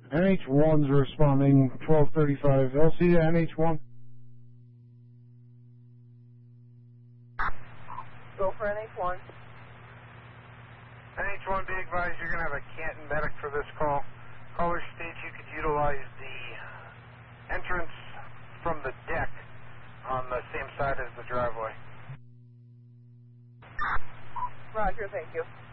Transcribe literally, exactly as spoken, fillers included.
N H one's responding, twelve thirty-five. L C to N H one. Go for N H one. N H one, be advised, you're going to have a Canton medic for this call. Caller states you could utilize the entrance from the deck on the same side as the driveway. Roger, thank you.